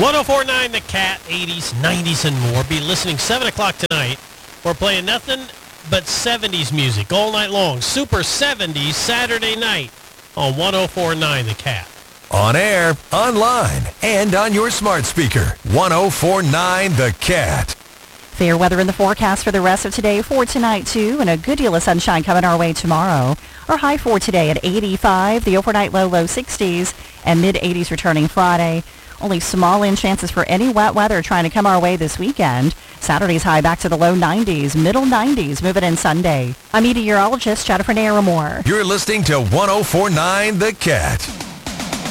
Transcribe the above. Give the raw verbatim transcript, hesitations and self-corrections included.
oh four point nine The Cat, eighties, nineties, and more. Be listening seven o'clock tonight. We're playing nothing but seventies music all night long. Super seventies Saturday night on one oh four point nine The Cat. On air, online, and on your smart speaker. one oh four point nine The Cat. Fair weather in the forecast for the rest of today, for tonight too, and a good deal of sunshine coming our way tomorrow. Our high for today at eighty-five, the overnight low, low sixties, and mid-eighties returning Friday. Only small in chances for any wet weather trying to come our way this weekend. Saturday's high back to the low nineties, middle nineties, moving in Sunday. I'm meteorologist Jennifer Naramore. You're listening to one oh four point nine The Cat.